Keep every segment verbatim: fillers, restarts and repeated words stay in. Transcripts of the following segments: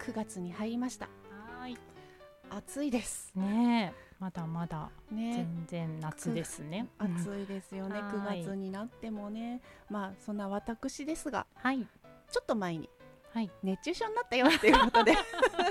くがつに入りました。 はい、 暑いですね。まだまだ、 ね、 全然夏ですね。 暑いですよね、 うん、 くがつになってもね。まあそんな私ですが、 はい、 ちょっと前に熱中症になったよっていうことで、はい、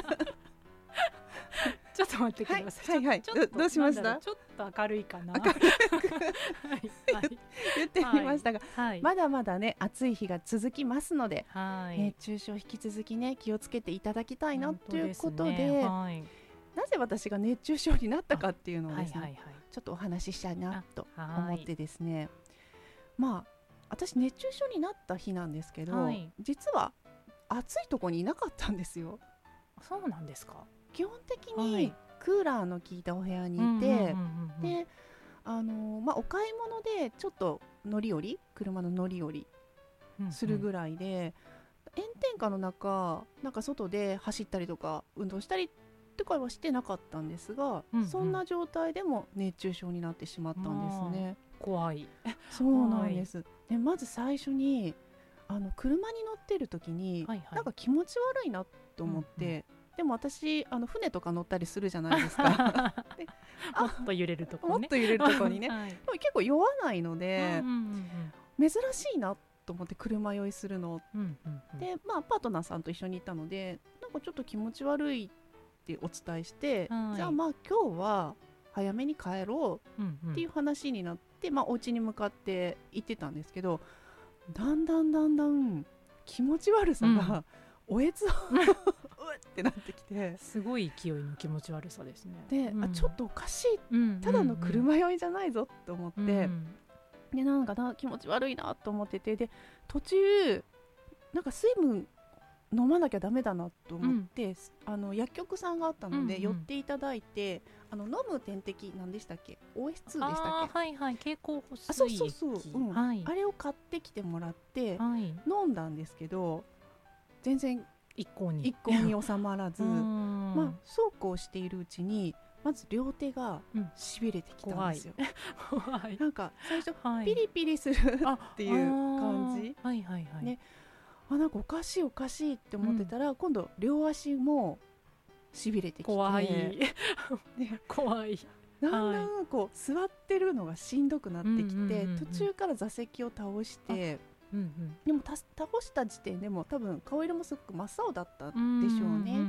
ちょっと待ってください。 はいはい、はい、ど, どうしました？ ちょっと明るいかな。 明るくはいはい、言ってみましたが、はい、まだまだね暑い日が続きますので、はい、熱中症引き続きね気をつけていただきたいなということで、ね、はい、なぜ私が熱中症になったかっていうのをですね、はいはいはい、ちょっとお話ししたいなと思ってですね、まあ私熱中症になった日なんですけど、はい、実は暑いところにいなかったんですよ。 そうなんですか。 基本的にクーラーの効いたお部屋にいて、で、あのーまあ、お買い物でちょっと乗り降り車の乗り降りするぐらいで、うんうん、炎天下の中なんか外で走ったりとか運動したりとかはしてなかったんですが、うんうん、そんな状態でも熱中症になってしまったんですね。 怖い。 そうなんです。でまず最初にあの車に乗ってる時に、はいはい、なんか気持ち悪いなと思って、うんうん、でも私あの船とか乗ったりするじゃないですかでもっと揺れるとこね、 もっと揺れるとこにね、はい、でも結構酔わないので、うんうんうん、珍しいなと思って車酔いするの、うんうんうん、で、まあ、パートナーさんと一緒にいたのでなんかちょっと気持ち悪いってお伝えして、はい、じゃあまあ今日は早めに帰ろうっていう話になって、うんうん、まあ、お家に向かって行ってたんですけど、だんだんだんだん気持ち悪さが、うん、おえつをうってなってきて、 すごい勢いの気持ち悪さですね。 で、うん、あちょっとおかしい、うん、ただの車酔いじゃないぞと思って、うん、でなんかな気持ち悪いなと思ってて、で途中なんか水分飲まなきゃダメだなと思って、うん、あの薬局さんがあったので、うんうん、寄っていただいて、あの飲む点滴何でしたっけ オーエスツー でしたっけ、 はいはい、経口補水液、 あそうそうそう、うん、はい、あれを買ってきてもらって、 はい、 飲んだんですけど全然一向に一向に収まらずまあそうこうしているうちにまず両手がしびれてきたんですよ、うん、怖いなんか最初、はい、ピリピリするっていう感じ、 はいはいはい、 ね、あなんかおかしいおかしいって思ってたら、うん、今度両足もしびれてきて怖い、ね、怖い、 だんだんこう座ってるのがしんどくなってきて、うんうんうんうん、途中から座席を倒して、うんうん、でもた倒した時点でも多分顔色もすごく真っ青だったでしょうね、うんうんうんうん、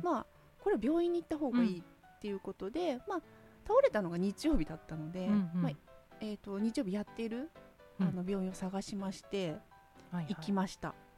まあこれは病院に行った方がいいっていうことで、うん、まあ倒れたのが日曜日だったので、うんうん、まあえーと、日曜日やっているあの病院を探しまして、うん、行きました、はいはい、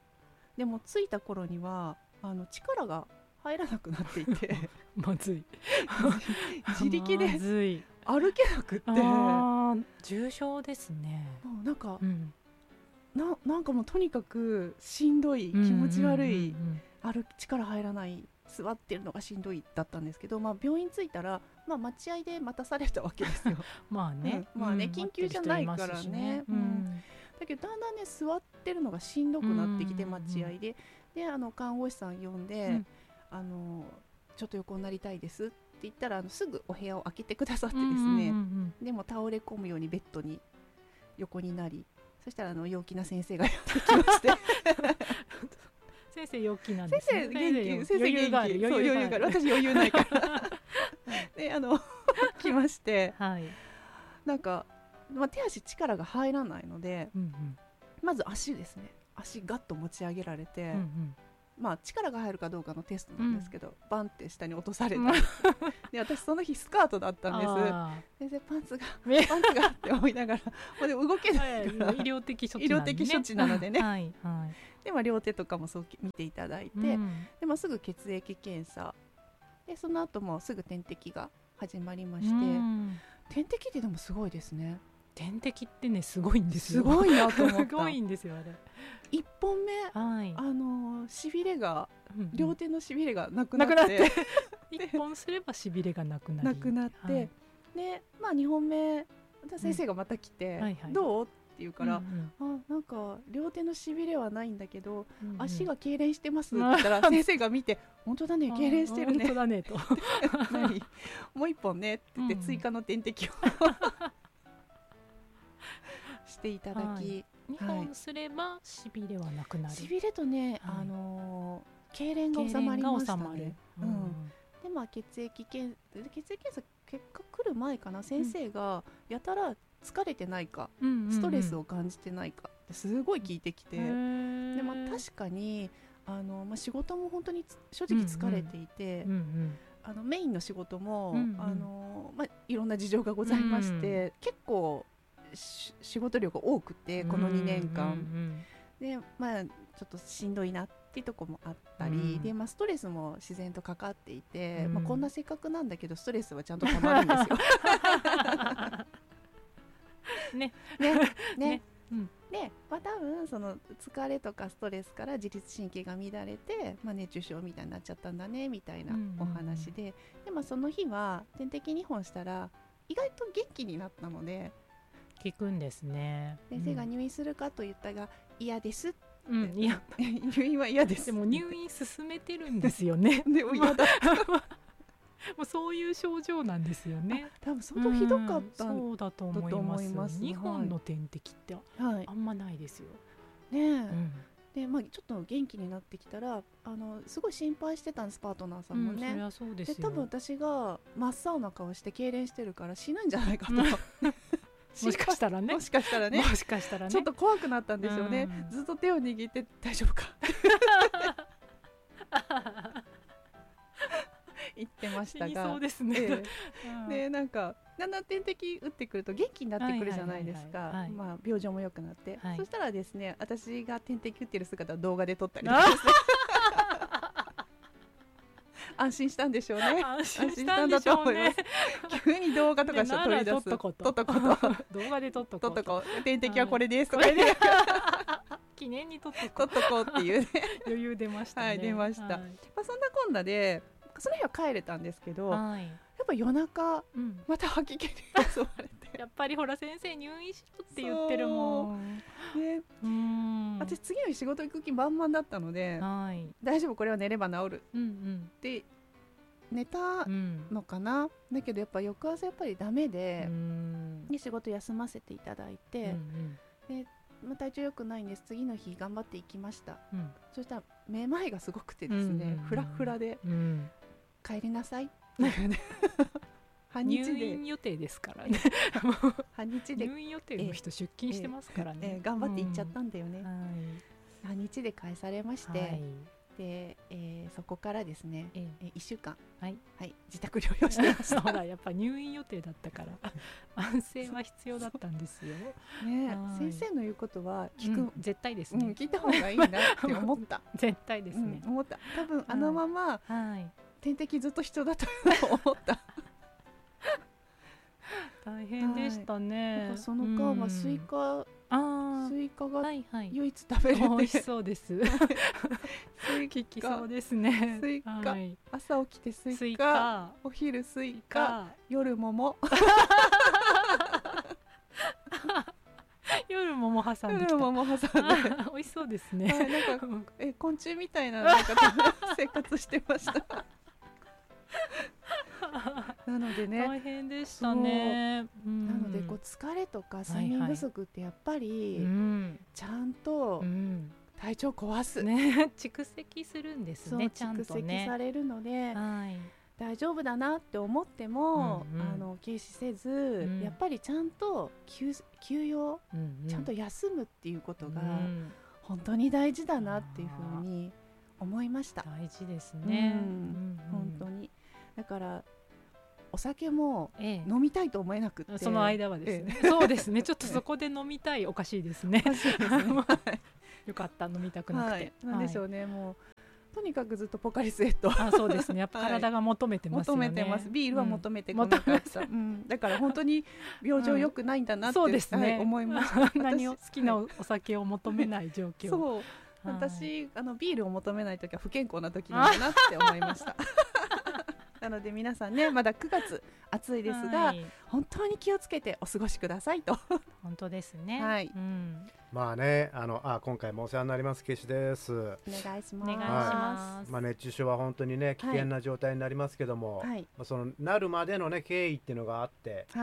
でも着いた頃にはあの力が入らなくなっていてまずい自力で歩けなくってあ重症ですね。 もうなんか、うん、な, なんかもうとにかくしんどい気持ち悪い、うんうんうんうん、歩力入らない座ってるのがしんどいだったんですけど、まあ、病院着いたら、まあ、待合で待たされたわけですよまあね、 うんまあね、緊急じゃないからね、うん、だけどだんだんね座ってるのがしんどくなってきて、待合でであの看護師さん呼んで、うん、あのちょっと横になりたいですって言ったらあのすぐお部屋を開けてくださってですね、うんうんうん、でも倒れ込むようにベッドに横になり、そしたらあの陽気な先生がやってきまして先生陽気なんですね。 先生元気、先生元気、余裕がある、余裕がある、私余裕ないからであの来まして、はい、なんか、まあ、手足力が入らないので、うんうん、まず足ですね、足ガッと持ち上げられて、うんうん、まあ、力が入るかどうかのテストなんですけど、うん、バンって下に落とされたで私その日スカートだったんです。先生パンツがパンツがって思いながらでも動けないから医療的処置、 ね、医療的処置なのでねはいはい、 で、まあ、両手とかもそう見ていただいて、うん、で、まあ、すぐ血液検査でその後もすぐ点滴が始まりまして、うん、点滴ってでもすごいですね。 点滴ってねすごいんですよ。 すごいなと思ったすごいんですよあれ。 いっぽんめ、はい、あのしびれが、うんうん、両手のしびれがなくなってなくなっていっぽんすればしびれがなくなりなくなって、はい、で、まあ、にほんめ先生がまた来て、うんはいはい、どうって言うから、うんうん、あなんか両手のしびれはないんだけど、うんうん、足が痙攣してますって言ったら先生が見て本当だね痙攣してるね本当だねともう一本ねって言って追加の点滴をしていただき、 はい、にほんすればしびれはなくなる。 しびれとね、はい、あのー、 痙攣が収まりましたね。 うん、 でまあ血液検血液検査結果来る前かな、先生がやたら疲れてないか、うんうんうん、ストレスを感じてないかってすごい聞いてきて、で、まあ、確かにあの、まあ、仕事も本当に正直疲れていて、うんうん、あのメインの仕事も、うんうん、あのまあ、いろんな事情がございまして、うん、結構仕事量が多くてこのにねんかん、うんうん、で、まあ、ちょっとしんどいなっていうところもあったり、うん、でまあ、ストレスも自然とかかっていて、うんまあ、こんな性格なんだけどストレスはちゃんとたまるんですよねねねねうん、で、まあ、多分その疲れとかストレスから自律神経が乱れて、まあ、熱中症みたいになっちゃったんだねみたいなお話で、うんうん、でまあ、その日は点滴にほんしたら意外と元気になったので、 聞くんですね。 先生が入院するかと言ったが、うん、嫌ですって、 うん、いや入院は嫌です。 でも入院進めてるんですよねでも嫌だもうそういう症状なんですよね。 多分相当ひどかったんだとそうだと思います。にほんの点滴ってあんまないですよ、 はい、ねえ、うん、でまあ、ちょっと元気になってきたらあのすごい心配してたんです、パートナーさんもね、 うん、そりゃそうですよ。 で多分私が真っ青な顔して痙攣してるから死ぬんじゃないかともしかしたらねもしかしたらねもしかしたらねちょっと怖くなったんですよね、うん、ずっと手を握って大丈夫か言ってましたが、 死にそうですね、 ええうん、でなんかだんだん点滴打ってくると元気になってくるじゃないですか、病状も良くなって、はい、そしたらですね、私が点滴打ってる姿を動画で撮ったりとかですね安心したんでしょうね。 安心したんでしょうね。 急に動画とかして取り出す。 撮っとこと。 撮っとこと。 動画で撮っとこう。撮っとこう。点滴はこれですとか、ね。記念に撮っとこう。撮っとこうっていうね。 余裕出ましたね。 はい、出ました。はい、まあ、そんなこんなでその日は帰れたんですけど、はい、やっぱ夜中、うん、また吐き気に襲われて。 やっぱりほら先生入院しろって言ってるもん。 ね、うん私次の日仕事行く気満々だったので、はい、大丈夫これは寝れば治る、うんうん、で寝たのかな、うん、だけどやっぱ翌朝やっぱりダメで、うん、で仕事休ませていただいて、うんうん、でまあ、体調良くないんです。次の日頑張って行きました、うん、そしたらめまいがすごくてですね、うんうんうん、フラフラで、うん、帰りなさい半日で入院予定ですからね半日で入院予定の人出勤してますからね、えーえー、 頑張って行っちゃったんだよね、うんはい、半日で返されまして、はい、で、えー、そこからですね、えー、いっしゅうかん、はいはい、自宅療養してましたほらやっぱ入院予定だったから安静は必要だったんですよ、 ね、先生の言うことは聞く、 うん、絶対ですね、 うん、聞いた方がいいなって思った絶対ですね、 うん、思った多分あのまま、はい、点滴ずっと必要だと思った大変でしたね、 はい、その間はスイカ、うん、スイカが唯一食べれて、はいはい、 美味しそうですスイカ効きそうですねスイカ、はい、朝起きてスイカ、スイカお昼スイカ、夜桃夜桃挟んできた夜桃挟んで美味しそうですね、 はい、なんかえ昆虫みたいな、 なんか生活してましたなのでね大変でしたね、 うん、なのでこう疲れとか睡眠不足ってやっぱりちゃんと体調壊す、 ね、蓄積するんですね、ちゃんとね蓄積されるので、はい、大丈夫だなって思っても、うんうん、あの軽視せず、うん、やっぱりちゃんと 休, 休養、うんうん、ちゃんと休むっていうことが本当に大事だなっていうふうに思いました。 大事ですね、うんうんうん、 本当にだからお酒も飲みたいと思えなくって、ええ、 その間はですね、ええ、そうですねちょっとそこで飲みたいおかしいですねよかった飲みたくなくて、はい、 なんでしょうね、はい、もうとにかくずっとポカリスエットあそうですねやっぱ体が求めてますよね、 はい、求めてますビールは求めてこなかった、うんうん、だから本当に病状良くないんだなって、うん、そうですね、はい、思いました何を好きなお酒を求めない状況そう、はい、私あのビールを求めないときは不健康なときなんだなって思いましたなので皆さんねまだくがつ暑いですが、はい、本当に気をつけてお過ごしくださいと本当ですね、 はいうん、まあねあのあ今回もお世話になりますケシです。お願いします、 お願いします、 まあ、熱中症は本当にね危険な状態になりますけども、はいまあ、そのなるまでのね経緯っていうのがあって、はい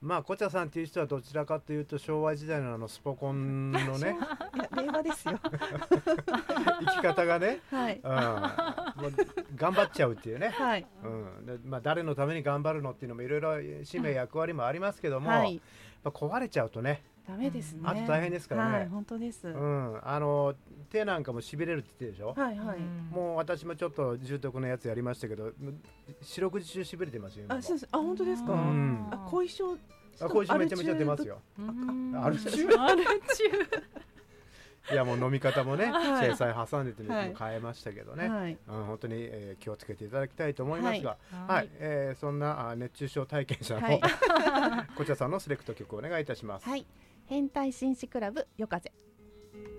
まあコチャさんっていう人はどちらかというと昭和時代のあのスポコンのねいや令和ですよ生き方がね、 はい、 うん、もう頑張っちゃうっていうね、 はいうんでまあ、誰のために頑張るのっていうのもいろいろ使命役割もありますけども、はい、まあ、壊れちゃうとねダメですね。 あと大変ですからね。 はい、本当です。 うん、あの手なんかもしびれるって言ってるでしょ。 はいはい。 もう私もちょっと重篤なやつやりましたけど、四六時中しびれてますよ。 あ、そうです。あ、本当ですか。うん、あ、後遺症。 あ、後遺症めちゃめちゃ出ますよ。 アル中。アル中。 いやもう飲み方もね、制裁挟んでて変えましたけどね、はい、うん、本当に、えー、気をつけていただきたいと思いますが、はい、はい、えー、そんな熱中症体験者の、はい、こちらさんのセレクト曲をお願いいたします。 はい、変態紳士クラブ夜風。